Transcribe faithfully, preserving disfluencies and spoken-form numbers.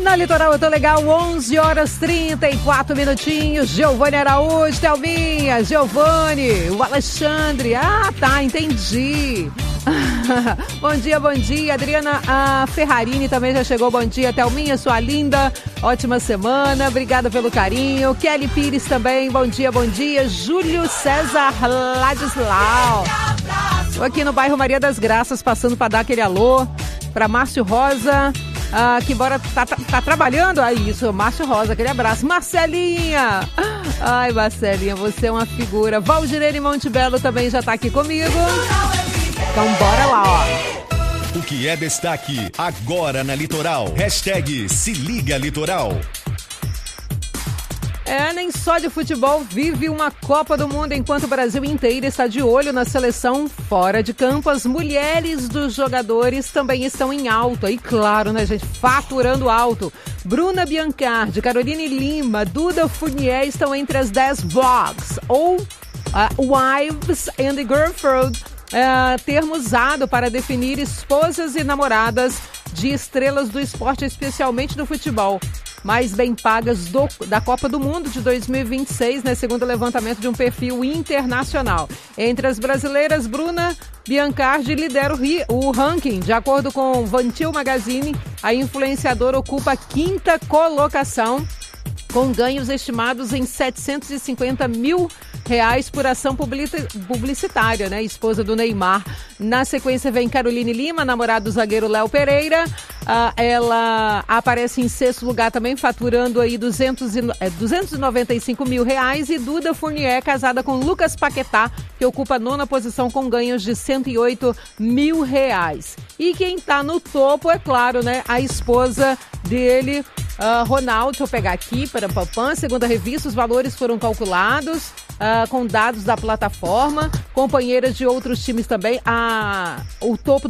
Na Litoral eu tô legal, onze horas trinta e quatro minutinhos. Giovane Araújo, Thelminha, Giovane, o Alexandre. Ah, tá, entendi. Bom dia, bom dia. Adriana a Ferrarini também já chegou. Bom dia, Thelminha, sua linda. Ótima semana, obrigada pelo carinho. Kelly Pires também, bom dia, bom dia. Júlio César Ladislau. Tô aqui no bairro Maria das Graças, passando para dar aquele alô para Márcio Rosa. Ah, que bora tá, tá, tá trabalhando, ah, isso, Márcio Rosa, aquele abraço. Marcelinha, ai Marcelinha, você é uma figura. Valdirene Montebello também já tá aqui comigo. Então bora lá, ó. O que é destaque agora na Litoral? Hashtag Se Liga Litoral. É, nem só de futebol vive uma Copa do Mundo, enquanto o Brasil inteiro está de olho na seleção fora de campo. As mulheres dos jogadores também estão em alta. E claro, né, gente, faturando alto. Bruna Biancardi, Caroline Lima, Duda Fournier estão entre as dez Vogs, ou uh, Wives and Girlfriend, uh, termo usado para definir esposas e namoradas de estrelas do esporte, especialmente do futebol, mais bem pagas do, da Copa do Mundo de dois mil e vinte e seis, né, segundo o levantamento de um perfil internacional. Entre as brasileiras, Bruna Biancardi lidera o, o ranking. De acordo com Vantil Magazine, a influenciadora ocupa a quinta colocação, com ganhos estimados em setecentos e cinquenta mil reais por ação publicitária, né? Esposa do Neymar. Na sequência vem Caroline Lima, namorada do zagueiro Léo Pereira. Ah, ela aparece em sexto lugar também, faturando aí duzentos e noventa e cinco mil reais. E Duda Fournier, casada com Lucas Paquetá, que ocupa a nona posição com ganhos de cento e oito mil reais. E quem tá no topo, é claro, né? A esposa dele, Uh, Ronaldo, deixa eu pegar aqui, para Pampam, segundo a revista, os valores foram calculados uh, com dados da plataforma, companheiras de outros times também. Ah, o topo